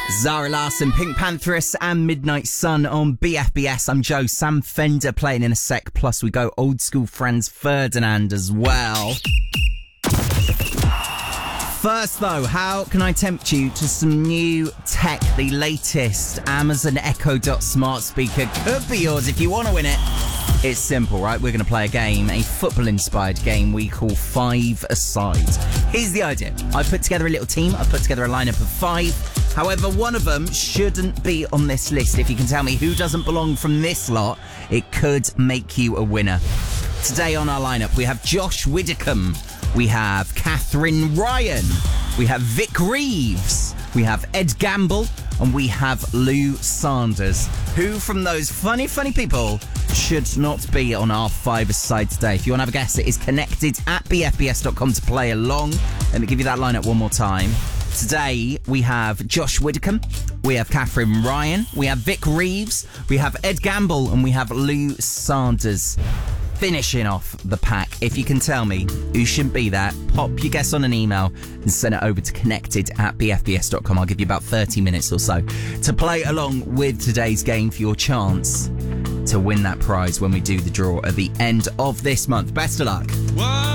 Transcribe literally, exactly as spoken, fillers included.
Zara Larsson, Pink Pantheress and Midnight Sun on B F B S. I'm Joe. Sam Fender playing in a sec. Plus we go old school Franz Ferdinand as well. First though, how can I tempt you to some new tech? The latest Amazon Echo Dot smart speaker could be yours if you want to win it. It's simple, right? We're going to play a game, a football-inspired game we call Five Aside. Here's the idea. I put together a little team. I put together a lineup of five. However, one of them shouldn't be on this list. If you can tell me who doesn't belong from this lot, it could make you a winner. Today on our lineup, we have Josh Widdicombe. We have Catherine Ryan. We have Vic Reeves. We have Ed Gamble. And we have Lou Sanders. Who from those funny, funny people should not be on our five-a-side today? If you want to have a guess, it is connected at b f b s dot com to play along. Let me give you that lineup one more time. Today, we have Josh Widdicombe, we have Catherine Ryan, we have Vic Reeves, we have Ed Gamble, and we have Lou Sanders. Finishing off the pack, if you can tell me who shouldn't be there, pop your guess on an email and send it over to connected at b f b s dot com. I'll give you about thirty minutes or so to play along with today's game for your chance to win that prize when we do the draw at the end of this month. Best of luck. What?